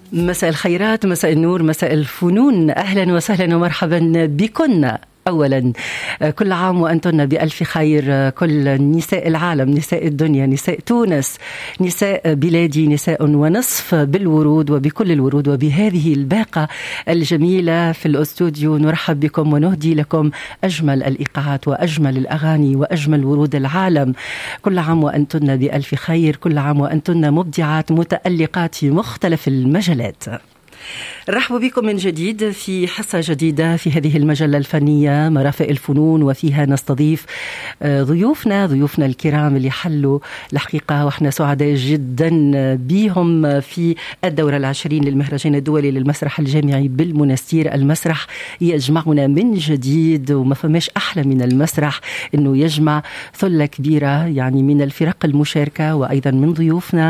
مساء الخيرات، مساء النور، مساء الفنون، أهلا وسهلا ومرحبا بكن. أولا كل عام وأنتن بألف خير، كل نساء العالم، نساء الدنيا، نساء تونس، نساء بلادي، نساء ونصف بالورود وبكل الورود وبهذه الباقة الجميلة في الأستوديو. نرحب بكم ونهدي لكم أجمل الإيقاعات وأجمل الأغاني وأجمل ورود العالم. كل عام وأنتن بألف خير، كل عام وأنتن مبدعات متألقات في مختلف المجالات. رحبوا بكم من جديد في حصة جديدة في هذه المجلة الفنية مرافق الفنون، وفيها نستضيف ضيوفنا الكرام اللي حلوا الحقيقة، وإحنا سعداء جدا بهم في الدورة 20 للمهرجان الدولي للمسرح الجامعي بالمنستير. المسرح يجمعنا من جديد، وما فماش أحلى من المسرح إنه يجمع ثلة كبيرة يعني من الفرق المشاركة، وأيضا من ضيوفنا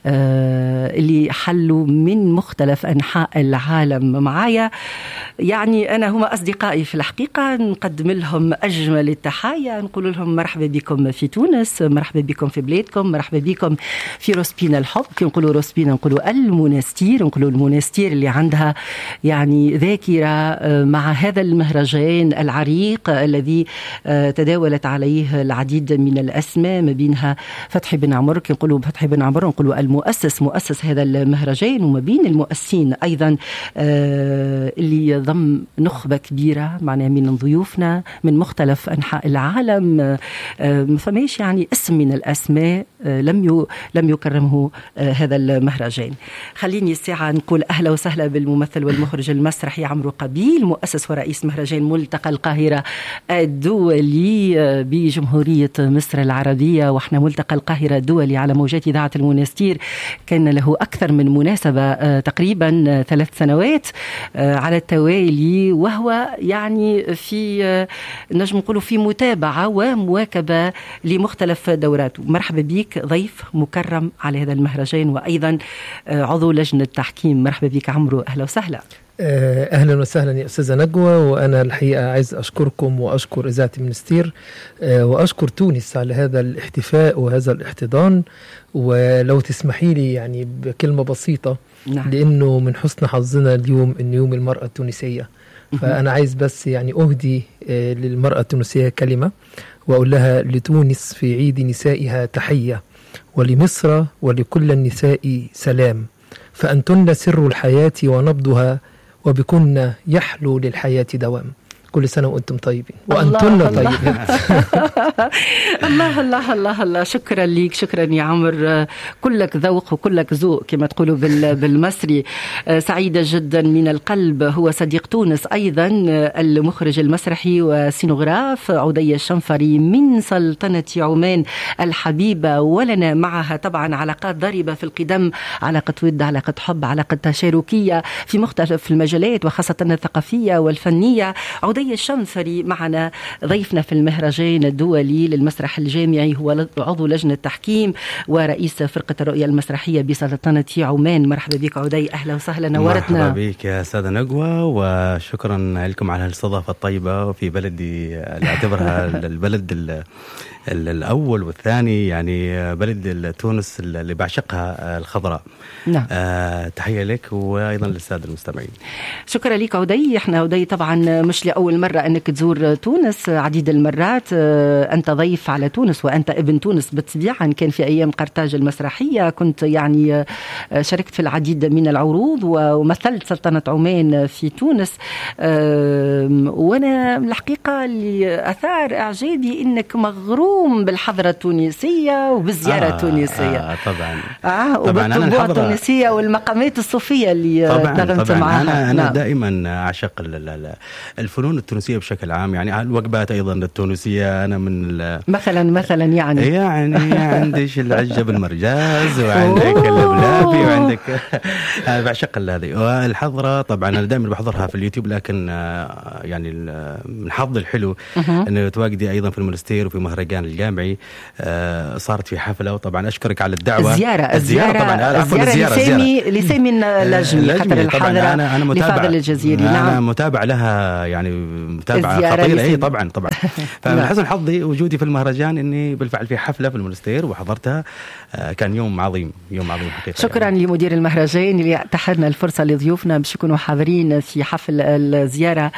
اللي حلوا من مختلف أنحاء العالم. معايا يعني أنا هم أصدقائي في الحقيقة، نقدم لهم أجمل التحايا، نقول لهم مرحبا بكم في تونس، مرحبا بكم في بلادكم، مرحبا بكم في روسبينا الحب. كي نقولوا روسبينا نقولوا المنستير، نقولوا المنستير اللي عندها يعني ذاكرة مع هذا المهرجان العريق الذي تداولت عليه العديد من الأسماء، ما بينها فتحي بن عمر. كي نقولوا فتحي بن عمر نقولوا المؤسس، مؤسس هذا المهرجان، وما بين المؤسسين أيضا اللي ضم نخبة كبيرة معنا من ضيوفنا من مختلف أنحاء العالم. ما فماش يعني اسم من الأسماء لم يكرمه هذا المهرجان. خليني الساعة نقول أهلا وسهلا بالممثل والمخرج المسرحي عمرو قبيل، مؤسس ورئيس مهرجان ملتقى القاهرة الدولي بجمهورية مصر العربية. وإحنا ملتقى القاهرة الدولي على موجات إذاعة المنستير كان له أكثر من مناسبة، تقريبا 3 سنوات على التوالي، وهو يعني في نجم نقوله في متابعة ومواكبة لمختلف دوراته. مرحبا بك ضيف مكرم على هذا المهرجان، وأيضا عضو لجنة التحكيم. مرحبا بك عمرو، أهلا وسهلا. أهلا وسهلا يا أستاذة نجوى، وأنا الحقيقة عايز أشكركم وأشكر إذاعة المنستير وأشكر تونس على هذا الاحتفاء وهذا الاحتضان. ولو تسمحي لي يعني بكلمة بسيطة، نعم. لأنه من حسن حظنا اليوم أن يوم المرأة التونسية، فأنا عايز بس يعني أهدي للمرأة التونسية كلمة وأقول لها: لتونس في عيد نسائها تحية، ولمصر ولكل النساء سلام، فأنتن سر الحياة ونبضها، وبكن يحلو للحياة دوام. كل سنة وأنتم طيبين وأنتن طيبين. الله الله الله الله، شكرا ليك، شكرا يا عمر، كلك ذوق وكلك ذوق كما تقولوا بالمصري. سعيدة جدا من القلب. هو صديق تونس أيضا، المخرج المسرحي وسينوغراف عدي الشنفري من سلطنة عمان الحبيبة، ولنا معها طبعا علاقات ضاربة في القدم، علاقة ود، علاقة حب، علاقة تشاركية في مختلف المجالات وخاصة الثقافية والفنية. عدي الشنفري معنا ضيفنا في المهرجان الدولي للمسرح الجامعي، هو عضو لجنة التحكيم ورئيس فرقة الرؤية المسرحية بسلطنة عمان. مرحبا بك عدي، أهلا وسهلا، نورتنا. مرحبا بك يا سادة نجوى، وشكرا لكم على الاستضافة الطيبة في بلدي اللي أعتبرها البلد الأول والثاني، يعني بلد تونس اللي بعشقها الخضراء. نعم. تحية لك وأيضا للسادة المستمعين. شكرا لك عدي. احنا عدي طبعا مش لأول مرة أنك تزور تونس، عديد المرات. أنت ضيف على تونس وأنت ابن تونس بالطبيعة. كان في أيام قرطاج المسرحية كنت يعني شاركت في العديد من العروض ومثلت سلطنة عمان في تونس. وأنا الحقيقة اللي أثار إعجابي أنك مغروم بالحضرة التونسية وبالزيارة التونسية. طبعا وبالطبوع التونسية والمقامات الصوفية اللي نغمت معها. أنا دائما أعشق الفنون التونسية بشكل عام، يعني الوجبات أيضا التونسية. أنا من مثلا يعني عندك العجب المرجاز، وعندك اللبلابي، وعندك بعشق هذه. والحضرة طبعا أنا دائما بحضرها في اليوتيوب، لكن يعني من حظ الحلو أنه تواجدي أيضا في المنستير وفي مهرجان الجامعي صارت في حفلة، وطبعا أشكرك على الدعوة. الزيارة طبعا لسامي اللجمي خطر الحاضرة أنا لفاضل الجزيري. أنا متابع لها يعني متابعة خطيرة. أي طبعا فمن حسن حظي وجودي في المهرجان إني بالفعل في حفلة في المونستير وحضرتها. كان يوم عظيم حقيقة. شكرا يعني لمدير المهرجان اللي اتاحنا الفرصة لضيوفنا باش يكونوا حاضرين في حفل الزيارة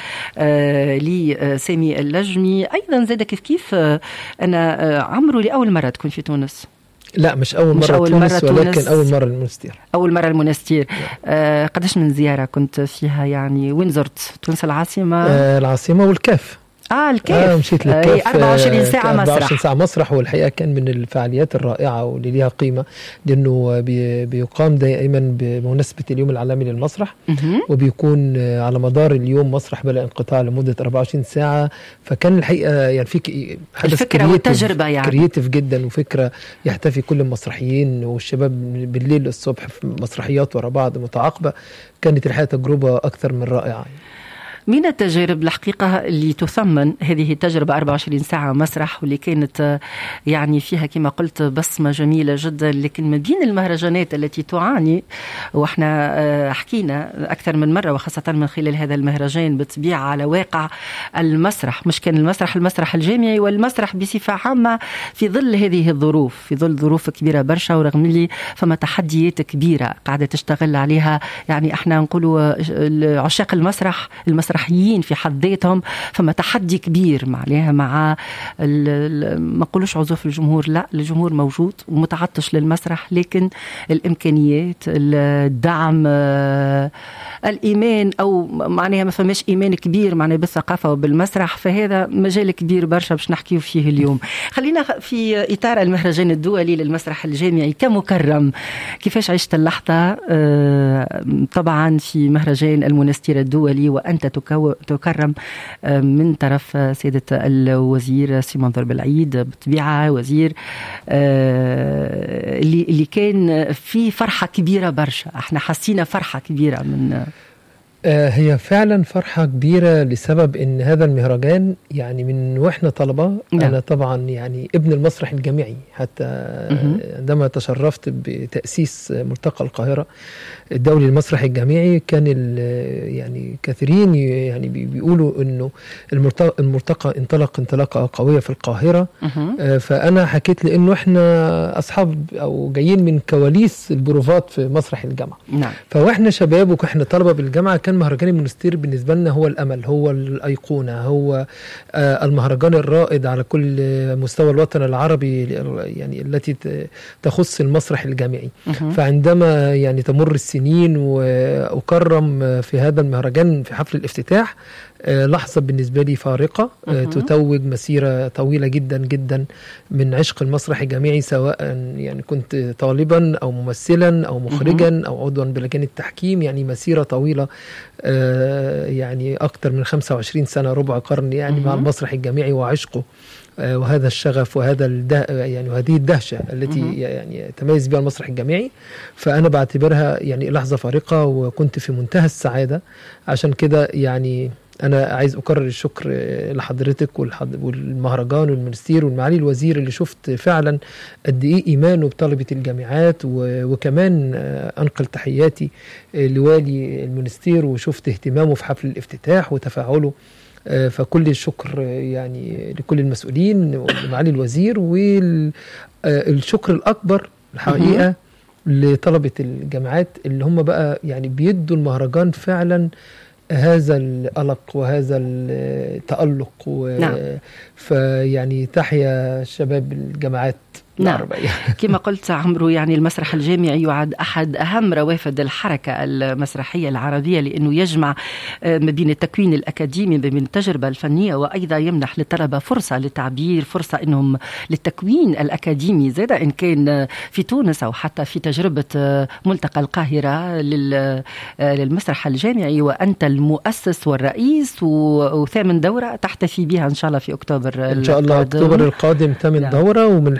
لسامي اللجمي. أيضا زاد كيف أنا عمرو لأول مرة تكون في تونس؟ لا مش أول مرة تونس، ولكن أول مرة المونستير. أول مرة المونستير. قداش من زيارة كنت فيها يعني؟ وين زرت؟ تونس العاصمة؟ العاصمة والكاف. الكاف. مشيت للكاف. 24 ساعة مسرح. 24 ساعة مسرح، والحقيقة كان من الفعاليات الرائعة واللي ليها قيمة، لأنه بيقام دائما بمناسبة اليوم العالمي للمسرح، وبيكون على مدار اليوم مسرح بلا انقطاع لمدة 24 ساعة. فكان الحقيقة يعني في حدث الفكرة والتجربة يعني كرياتيف جدا، وفكرة يحتفي كل المسرحيين والشباب بالليل الصبح في مسرحيات ورا بعض متعاقبة. كانت الحقيقة تجربة أكثر من رائعة. من التجارب الحقيقة اللي تثمن هذه التجربة 24 ساعة مسرح، واللي كانت يعني فيها كما قلت بصمة جميلة جدا. لكن من بين المهرجانات التي تعاني، وإحنا حكينا أكثر من مرة وخاصة من خلال هذا المهرجان بالطبيعة على واقع المسرح، مش كان المسرح الجامعي والمسرح بصفة عامة في ظل هذه الظروف، في ظل ظروف كبيرة برشا، ورغم اللي فما تحديات كبيرة قاعدة تشتغل عليها. يعني احنا نقولوا عشاق المسرحيين في حد ذاتهم فما تحدي كبير مع ما نقولوش عزوف الجمهور، لا الجمهور موجود ومتعطش للمسرح، لكن الإمكانيات، الدعم، الإيمان، أو معناها ما فماش إيمان كبير معناها بالثقافة وبالمسرح. فهذا مجال كبير برشا باش نحكيه فيه اليوم. خلينا في إطار المهرجان الدولي للمسرح الجامعي كمكرم، كيفاش عشت اللحظة طبعا في مهرجان المونستير الدولي وأنت تكرم من طرف سيدة الوزير سي منظر بالعيد، بالطبيعة وزير اللي كان في فرحة كبيرة برشا. احنا حسينا فرحة كبيرة من هي فعلا فرحة كبيرة لسبب ان هذا المهرجان يعني من واحنا طلبة. انا طبعا يعني ابن المسرح الجامعي، حتى عندما تشرفت بتأسيس ملتقى القاهرة الدولي للمسرح الجامعي، كان يعني كثيرين يعني بيقولوا انه الملتقى انطلاقة قوية في القاهرة. فانا حكيت لانه احنا اصحاب او جايين من كواليس البروفات في مسرح الجامعة. فاحنا شباب واحنا طلبة بالجامعة، كان مهرجان المونستير بالنسبة لنا هو الأمل، هو الأيقونة، هو المهرجان الرائد على كل مستوى الوطن العربي يعني التي تخص المسرح الجامعي. فعندما يعني تمر السنين وأكرم في هذا المهرجان في حفل الافتتاح، لحظة بالنسبة لي فارقة تتوج مسيرة طويلة جدا جدا من عشق المسرح الجامعي، سواء يعني كنت طالبا أو ممثلا أو مخرجا أو عضوا بلجان التحكيم. يعني مسيرة طويلة يعني أكثر من 25 سنة، ربع قرن يعني مع المسرح الجامعي وعشقه وهذا الشغف وهذا يعني وهذه الدهشة التي يعني تميز بها المسرح الجامعي. فأنا بعتبرها يعني لحظة فارقة، وكنت في منتهى السعادة. عشان كده يعني أنا عايز أكرر الشكر لحضرتك والمهرجان والمنستير والمعالي الوزير، اللي شفت فعلا قد إيه إيمانه بطلبة الجامعات. وكمان أنقل تحياتي لوالي المنستير، وشفت اهتمامه في حفل الافتتاح وتفاعله. فكل الشكر يعني لكل المسؤولين ومعالي الوزير، والشكر الأكبر الحقيقة لطلبة الجامعات اللي هم بقى يعني بيدوا المهرجان فعلا هذا الألق وهذا التألق. فيعني تحيا شباب الجامعات. نعم. كما قلت عمرو، يعني المسرح الجامعي يعد أحد أهم روافد الحركة المسرحية العربية، لأنه يجمع ما بين التكوين الأكاديمي ما بين التجربة الفنية، وأيضا يمنح للطلبة فرصة للتعبير، فرصة إنهم للتكوين الأكاديمي زاد إن كان في تونس أو حتى في تجربة ملتقى القاهرة للمسرح الجامعي. وأنت المؤسس والرئيس، وثامن دورة تحتفي بها إن شاء الله في أكتوبر إن شاء الله أكتوبر القادم 8 دورة. ومن الحاجات اللي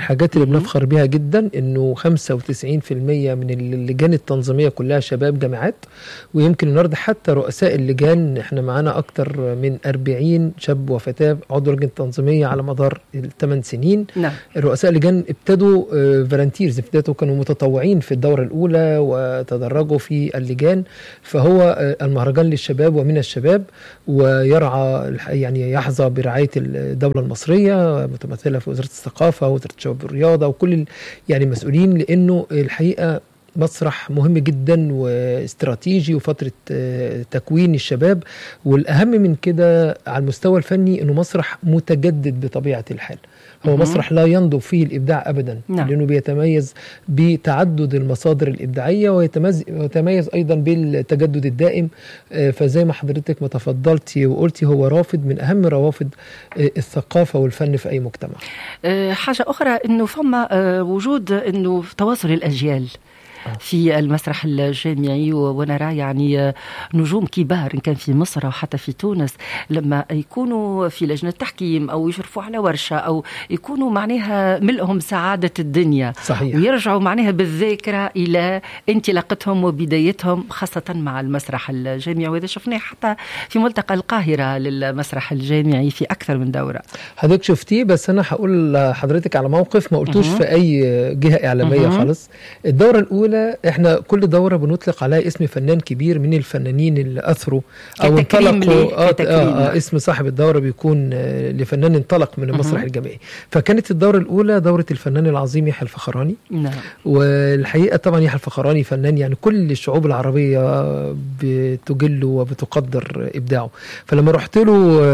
بنفخر بها جدا، انه 95% من اللجان التنظيميه كلها شباب جامعات، ويمكن النهارده حتى رؤساء اللجان احنا معانا اكتر من 40 شاب وفتاه عضو لجنه تنظيميه على مدار ال8 سنين. نعم. رؤساء اللجان ابتدوا فالنتيرز، كانوا متطوعين في الدوره الاولى وتدرجوا في اللجان. فهو المهرجان للشباب ومن الشباب، ويرعى يعني يحظى برعايه الدوله المصريه متمثله في وزاره الثقافه ووزاره الشباب والرياضه وكل يعني مسؤولين، لانه الحقيقه مسرح مهم جدا واستراتيجي وفترة تكوين الشباب. والأهم من كده على المستوى الفني أنه مسرح متجدد بطبيعة الحال. هو مسرح لا ينضب فيه الإبداع أبدا. نعم. لأنه بيتميز بتعدد المصادر الإبداعية، ويتميز أيضا بالتجدد الدائم. فزي ما حضرتك ما تفضلتي وقلتي، هو رافد من أهم روافد الثقافة والفن في أي مجتمع. حاجة أخرى أنه فما وجود أنه تواصل الأجيال في المسرح الجامعي، ونرى يعني نجوم كبار إن كان في مصر أو حتى في تونس لما يكونوا في لجنة تحكيم أو يشرفوا على ورشة أو يكونوا معناها ملئهم سعادة الدنيا. صحيح. ويرجعوا معناها بالذاكرة إلى انطلاقتهم وبدايتهم خاصة مع المسرح الجامعي. وإذا شفناه حتى في ملتقى القاهرة للمسرح الجامعي في أكثر من دورة. حضرتك شفتيه، بس أنا هقول لحضرتك على موقف ما قلتوش في أي جهة إعلامية خالص. الدورة الأولى احنا كل دورة بنطلق عليها اسم فنان كبير من الفنانين اللي أثروا أو انطلقوا. اسم صاحب الدورة بيكون لفنان انطلق من المسرح الجامعي. فكانت الدورة الأولى دورة الفنان العظيم يحيى الفخراني. نعم. والحقيقة طبعا يحيى الفخراني فنان يعني كل الشعوب العربية بتجله وبتقدر إبداعه. فلما رحت له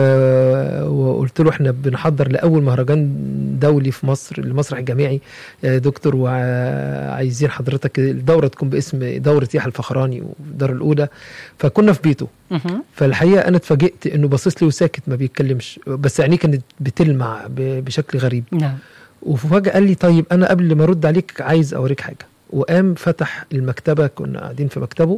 وقلت له احنا بنحضر لأول مهرجان دولي في مصر المسرح الجامعي دكتور، وعايزين حضرتك الدورة تكون باسم دورة يحيى الفخراني والدورة الأولى. فكنا في بيته. فالحقيقة أنا اتفاجئت إنه باصص لي وساكت ما بيتكلمش، بس عينيه كانت بتلمع بشكل غريب. نعم. وفجأة قال لي طيب أنا قبل ما أرد عليك عايز أوريك حاجة. وقام فتح المكتبة، كنا قاعدين في مكتبه،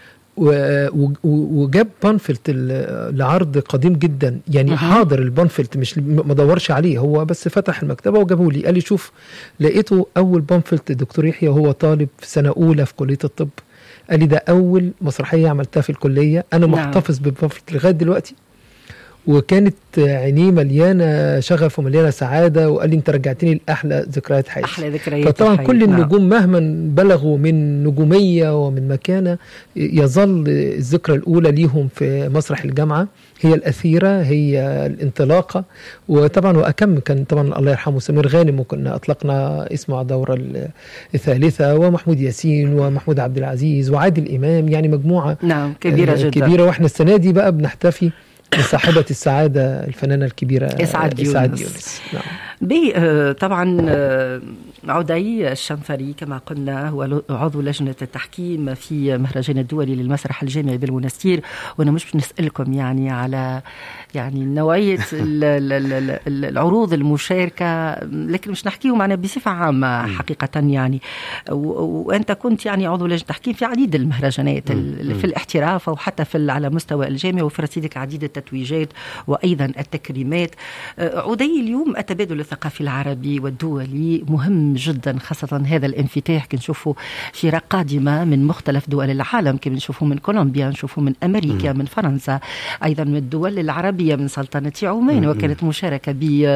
وجاب بانفلت لعرض قديم جدا يعني حاضر البانفلت، مش ما دورش عليه، هو بس فتح المكتبة وجابه لي. قال لي شوف لقيته أول بانفلت الدكتور يحيى وهو طالب في سنة أولى في كلية الطب. قال لي ده أول مسرحية عملتها في الكلية، أنا محتفظ بالبانفلت لغاية دلوقتي. وكانت عينيه مليانة شغف ومليانة سعادة، وقال لي انت رجعتني لأحلى ذكريات حياتي. أحلى ذكريات. فطبعا كل النجوم مهما بلغوا من نجومية ومن مكانة، يظل الذكرى الأولى ليهم في مسرح الجامعة هي الأثيرة، هي الانطلاقة. وطبعا وأكم كان طبعا الله يرحمه سمير غانم، وكنا أطلقنا اسمه على الدورة الثالثة، ومحمود ياسين ومحمود عبد العزيز وعادل إمام، يعني مجموعة نعم كبيرة جدا كبيرة. وإحنا السنة دي بقى بنحتفي بصاحبة السعادة الفنانة الكبيرة إسعاد يونس. نعم. طبعا عدي الشنفري كما قلنا هو عضو لجنة التحكيم في مهرجان الدولي للمسرح الجامعي بالمنستير. وانا مش بنسألكم يعني على يعني نوعية العروض المشاركة، لكن مش نحكيه معنا بصفة عامة حقيقة يعني. وانت كنت يعني عضو لجنة تحكيم في عديد المهرجانات في الاحتراف او حتى في على مستوى الجامعة، وفي رصيدك عديد التتويجات وايضا التكريمات. عدي اليوم التبادل الثقافي العربي والدولي مهم جدا، خاصة هذا الانفتاح كنشوفه في قادمة من مختلف دول العالم، كما نشوفه من كولومبيا، نشوفه من أمريكا، من فرنسا، أيضا من الدول العربية، من سلطنة عمان. وكانت مشاركة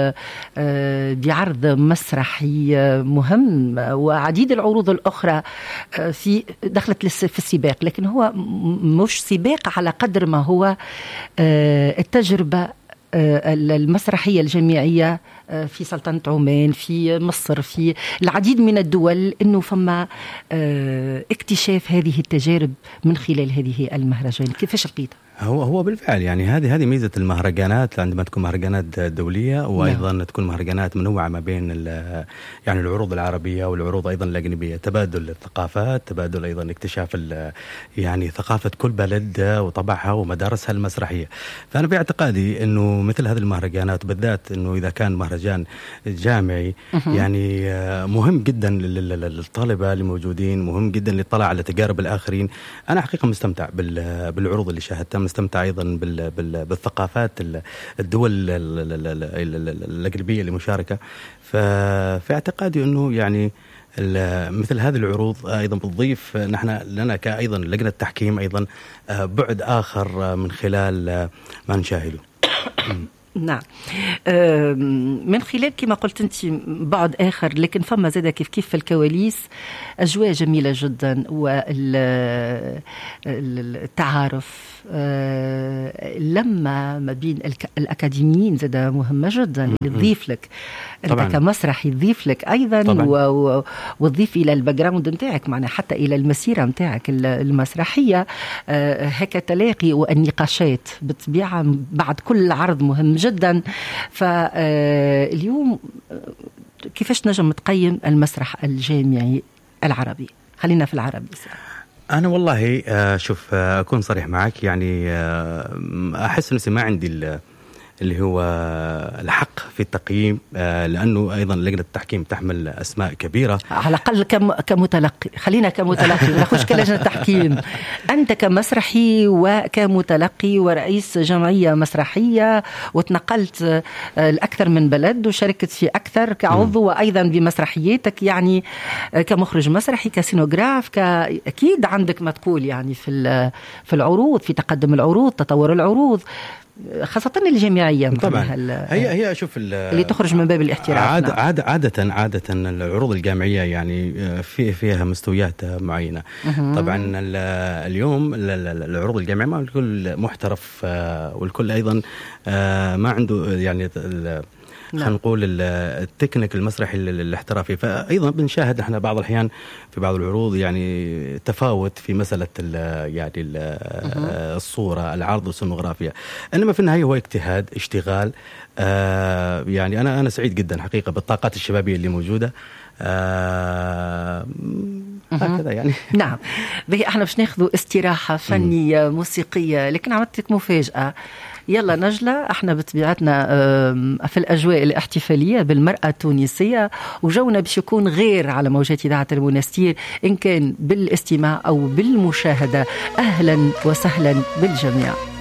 بعرض مسرحي مهم، وعديد العروض الأخرى في دخلت في السباق. لكن هو مش سباق على قدر ما هو التجربة المسرحية الجامعية في سلطنة عمان، في مصر، في العديد من الدول، إنه فما اكتشاف هذه التجارب من خلال هذه المهرجان. كيفاش لقيتها؟ هو بالفعل يعني هذه ميزة المهرجانات، عندما تكون مهرجانات دولية وأيضا تكون مهرجانات منوعة ما بين يعني العروض العربية والعروض أيضا الأجنبية، تبادل الثقافات، تبادل أيضا اكتشاف يعني ثقافة كل بلد وطبعها ومدارسها المسرحية. فأنا باعتقادي إنه مثل هذه المهرجانات بالذات، إنه إذا كان مهرجان جامعي يعني مهم جدا للطلبة اللي موجودين، مهم جدا للطلع على تجارب الآخرين. أنا حقيقة مستمتع بالعروض اللي شاهدتها عم نستمتع أيضا بالثقافات الدول الأجنبية المشاركة. في اعتقادي أنه يعني مثل هذه العروض أيضا بتضيف نحن لنا كأيضا لجنة التحكيم أيضا بعد آخر من خلال ما نشاهده. نعم، من خلال كما قلت أنت بعد آخر، لكن فما زادة كيف في الكواليس أجواء جميلة جدا، والتعارف لما ما بين الأكاديميين زادة مهمة جدا، تضيف لك أنت كمسرح، يضيف لك أيضا وتضيف إلى الباكجراوند متاعك، معناها حتى إلى المسيرة متاعك المسرحية. هكا تلاقي والنقاشات بالطبيعة بعد كل عرض مهم جدا. فاليوم كيفاش نجم تقيم المسرح الجامعي العربي؟ خلينا في العربي. أنا والله شوف أكون صريح معك، يعني أحس نفسي ما عندي اللي هو الحق في التقييم، لأنه أيضا لجنة التحكيم تحمل أسماء كبيرة. على الأقل كمتلقي، خلينا كمتلقي نخش كلجنة التحكيم. أنت كمسرحي وكمتلقي ورئيس جمعية مسرحية، وتنقلت الأكثر من بلد وشاركت في أكثر كعضو، وأيضا بمسرحياتك يعني كمخرج مسرحي كسينوغراف، أكيد عندك ما تقول يعني في العروض، في تقدم العروض، تطور العروض، خاصة الجامعية. طبعا هي شوف اللي تخرج من باب الاحتراف. عادة العروض الجامعية يعني فيها مستويات معينة. طبعا اليوم العروض الجامعية ما الكل محترف، والكل أيضا ما عنده يعني خلينا نقول التكنيك المسرحي الاحترافي. فأيضا بنشاهد احنا بعض الأحيان في بعض العروض يعني تفاوت في مسألة يعني الصورة، العرض والسينوغرافيا. إنما في النهاية هو اجتهاد، اشتغال. يعني أنا سعيد جدا حقيقة بالطاقات الشبابية اللي موجودة. هكذا يعني. نعم، احنا باش ناخذوا استراحة فنية موسيقية، لكن عملتك مفاجأة. يلا نجلة، احنا بطبيعتنا في الأجواء الاحتفالية بالمرأة التونسية، وجونا باش يكون غير على موجات إذاعة المنستير، إن كان بالاستماع أو بالمشاهدة. أهلا وسهلا بالجميع.